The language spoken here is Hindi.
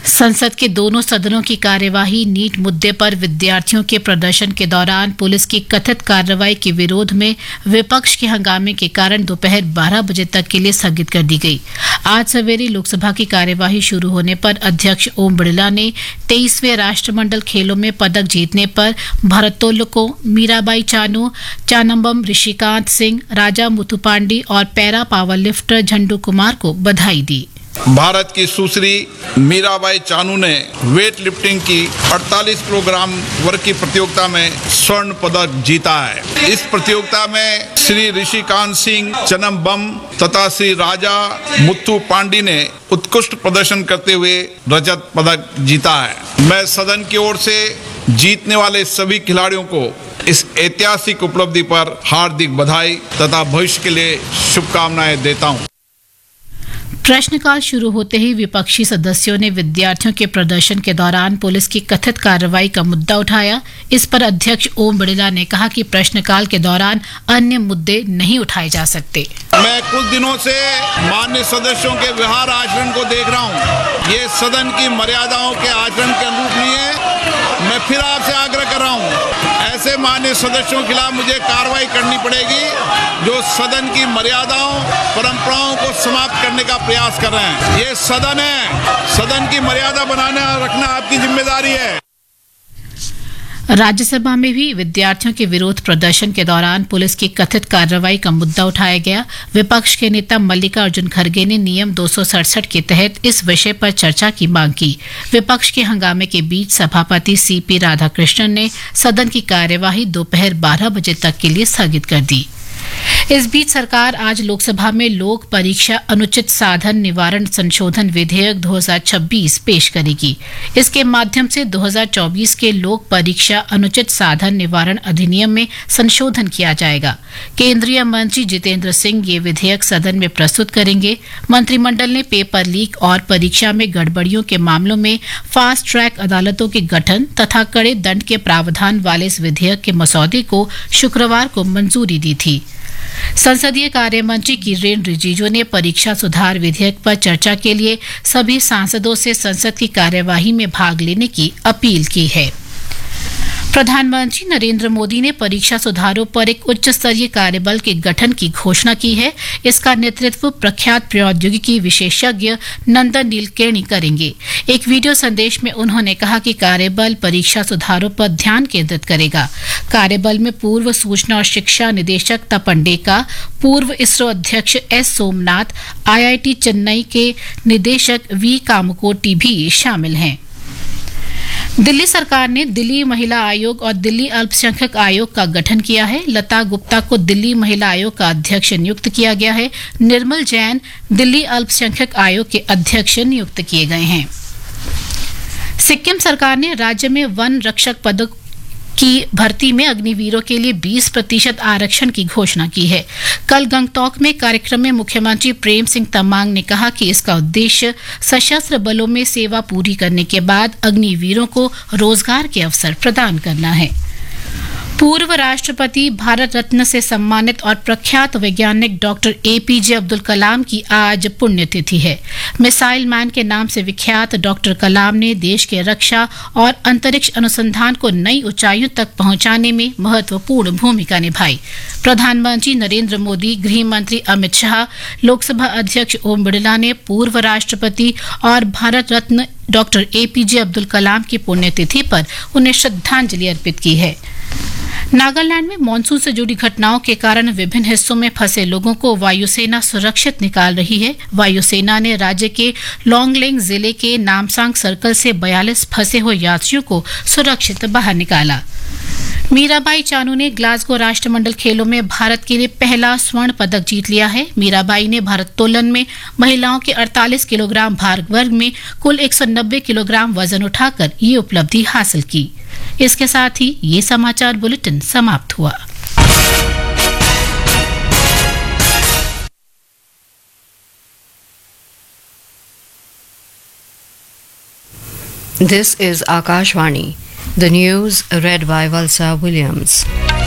संसद के दोनों सदनों की कार्यवाही नीट मुद्दे पर विद्यार्थियों के प्रदर्शन के दौरान पुलिस की कथित कार्रवाई के विरोध में विपक्ष के हंगामे के कारण दोपहर 12 बजे तक के लिए स्थगित कर दी गई। आज सवेरे लोकसभा की कार्यवाही शुरू होने पर अध्यक्ष ओम बिरला ने 23वें राष्ट्रमंडल खेलों में पदक जीतने पर भारोत्तोलकों मीराबाई चानू, चानम्बम ऋषिकांत सिंह, राजा मुथुपांडी और पैरा पावर लिफ्टर झंडू कुमार को बधाई दी। भारत की सुश्री मीराबाई चानू ने वेट लिफ्टिंग की 48 किलोग्राम वर्ग की प्रतियोगिता में स्वर्ण पदक जीता है। इस प्रतियोगिता में श्री ऋषिकांत सिंह चनम्बम तथा श्री राजा मुत्थु पांडी ने उत्कृष्ट प्रदर्शन करते हुए रजत पदक जीता है। मैं सदन की ओर से जीतने वाले सभी खिलाड़ियों को इस ऐतिहासिक उपलब्धि पर हार्दिक बधाई तथा भविष्य के लिए शुभकामनाएं देता हूं। प्रश्नकाल शुरू होते ही विपक्षी सदस्यों ने विद्यार्थियों के प्रदर्शन के दौरान पुलिस की कथित कार्रवाई का मुद्दा उठाया। इस पर अध्यक्ष ओम बिरला ने कहा कि प्रश्नकाल के दौरान अन्य मुद्दे नहीं उठाए जा सकते। मैं कुछ दिनों से माननीय सदस्यों के व्यवहार आचरण को देख रहा हूं। ये सदन की मर्यादाओं के आचरण के अनुरूप नहीं है। मैं फिर आपसे आग्रह कर रहा हूं, ऐसे माननीय सदस्यों के खिलाफ मुझे कार्रवाई करनी पड़ेगी जो सदन की मर्यादाओं परंपराओं को समाप्त करने का प्रयास कर रहे हैं। ये सदन है, सदन की मर्यादा बनाना रखना आपकी जिम्मेदारी है। राज्यसभा में भी विद्यार्थियों के विरोध प्रदर्शन के दौरान पुलिस की कथित कार्रवाई का मुद्दा उठाया गया। विपक्ष के नेता मल्लिकार्जुन खड़गे ने नियम 267 के तहत इस विषय पर चर्चा की मांग की। विपक्ष के हंगामे के बीच सभापति सीपी राधाकृष्णन ने सदन की कार्यवाही दोपहर 12 बजे तक के लिए स्थगित कर दी। इस बीच सरकार आज लोकसभा में लोक परीक्षा अनुचित साधन निवारण संशोधन विधेयक 2026 पेश करेगी। इसके माध्यम से 2024 के लोक परीक्षा अनुचित साधन निवारण अधिनियम में संशोधन किया जाएगा। केंद्रीय मंत्री जितेंद्र सिंह ये विधेयक सदन में प्रस्तुत करेंगे। मंत्रिमंडल ने पेपर लीक और परीक्षा में गड़बड़ियों के मामलों में फास्ट ट्रैक अदालतों के गठन तथा कड़े दंड के प्रावधान वाले इस विधेयक के मसौदे को शुक्रवार को मंजूरी दी थी। संसदीय कार्य मंत्री किरेन रिजिजू ने परीक्षा सुधार विधेयक पर चर्चा के लिए सभी सांसदों से संसद की कार्यवाही में भाग लेने की अपील की है। प्रधानमंत्री नरेंद्र मोदी ने परीक्षा सुधारों पर एक उच्च स्तरीय कार्यबल के गठन की घोषणा की है। इसका नेतृत्व प्रख्यात प्रौद्योगिकी विशेषज्ञ नंदन नीलकेणी करेंगे। एक वीडियो संदेश में उन्होंने कहा कि कार्यबल परीक्षा सुधारों पर ध्यान केंद्रित करेगा। कार्यबल में पूर्व सूचना और शिक्षा निदेशक तपन डेका, पूर्व इसरो अध्यक्ष एस सोमनाथ, IIT चेन्नई के निदेशक वी कामकोटी भी शामिल हैं। दिल्ली सरकार ने दिल्ली महिला आयोग और दिल्ली अल्पसंख्यक आयोग का गठन किया है। लता गुप्ता को दिल्ली महिला आयोग का अध्यक्ष नियुक्त किया गया है। निर्मल जैन दिल्ली अल्पसंख्यक आयोग के अध्यक्ष नियुक्त किए गए हैं। सिक्किम सरकार ने राज्य में वन रक्षक पदक की भर्ती में अग्निवीरों के लिए 20% आरक्षण की घोषणा की है। कल गंगटोक में कार्यक्रम में मुख्यमंत्री प्रेम सिंह तमांग ने कहा कि इसका उद्देश्य सशस्त्र बलों में सेवा पूरी करने के बाद अग्निवीरों को रोजगार के अवसर प्रदान करना है। पूर्व राष्ट्रपति भारत रत्न से सम्मानित और प्रख्यात वैज्ञानिक डॉक्टर APJ अब्दुल कलाम की आज पुण्यतिथि है। मिसाइल मैन के नाम से विख्यात डॉक्टर कलाम ने देश के रक्षा और अंतरिक्ष अनुसंधान को नई ऊंचाइयों तक पहुंचाने में महत्वपूर्ण भूमिका निभाई। प्रधानमंत्री नरेंद्र मोदी, गृह मंत्री अमित शाह, लोकसभा अध्यक्ष ओम बिरला ने पूर्व राष्ट्रपति और भारत रत्न डॉक्टर APJ अब्दुल कलाम की पुण्यतिथि पर उन्हें श्रद्धांजलि अर्पित की है। नागालैंड में मानसून से जुड़ी घटनाओं के कारण विभिन्न हिस्सों में फंसे लोगों को वायुसेना सुरक्षित निकाल रही है। वायुसेना ने राज्य के लोंगलेंग जिले के नामसांग सर्कल से 42 फंसे हुए यात्रियों को सुरक्षित बाहर निकाला। मीराबाई चानू ने ग्लासगो राष्ट्रमंडल खेलों में भारत के लिए पहला स्वर्ण पदक जीत लिया है। मीराबाई ने भारोत्तोलन में महिलाओं के 48 किलोग्राम भार वर्ग में कुल 190 किलोग्राम वजन उठाकर ये उपलब्धि हासिल की। इसके साथ ही ये समाचार बुलेटिन समाप्त हुआ। This is Akashvani. The news read by Valsa Williams.